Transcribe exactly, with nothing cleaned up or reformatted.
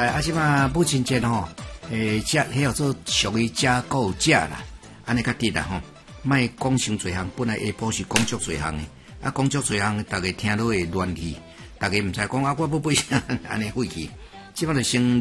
来，啊，即马母亲节吼，诶，食迄叫做属于食够食啦，安尼较直啦吼，莫讲伤侪项，本来下晡是讲足侪项诶，啊，讲足侪项，逐个听落会乱去，逐个毋知讲啊，我要买啥，安尼废去，即马就先